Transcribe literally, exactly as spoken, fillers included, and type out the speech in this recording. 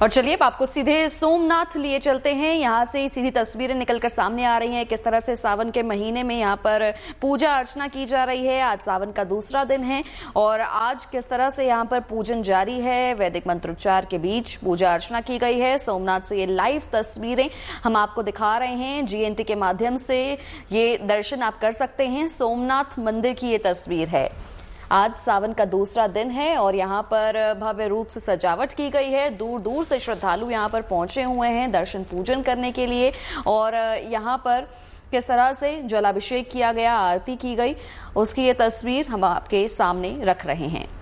और चलिए अब आपको सीधे सोमनाथ लिए चलते हैं। यहाँ से सीधी तस्वीरें निकलकर सामने आ रही हैं किस तरह से सावन के महीने में यहाँ पर पूजा अर्चना की जा रही है। आज सावन का दूसरा दिन है और आज किस तरह से यहाँ पर पूजन जारी है। वैदिक मंत्रोच्चार के बीच पूजा अर्चना की गई है। सोमनाथ से ये लाइव तस्वीरें हम आपको दिखा रहे हैं। जीएनटी के माध्यम से ये दर्शन आप कर सकते हैं। सोमनाथ मंदिर की ये तस्वीर है। आज सावन का दूसरा दिन है और यहाँ पर भव्य रूप से सजावट की गई है। दूर दूर से श्रद्धालु यहाँ पर पहुंचे हुए हैं दर्शन पूजन करने के लिए। और यहाँ पर किस तरह से जलाभिषेक किया गया, आरती की गई, उसकी ये तस्वीर हम आपके सामने रख रहे हैं।